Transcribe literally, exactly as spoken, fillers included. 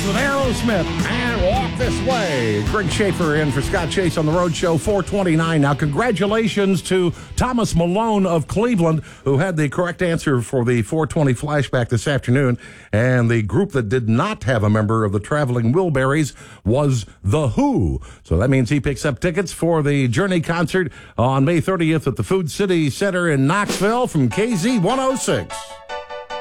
with Aerosmith and Walk This Way. Greg Schaefer in for Scott Chase on the Road Show, four twenty-nine. Now, congratulations to Thomas Malone of Cleveland, who had the correct answer for the four twenty flashback this afternoon. And the group that did not have a member of the Traveling Wilburys was The Who. So that means he picks up tickets for the Journey concert on May thirtieth at the Food City Center in Knoxville from K Z one oh six.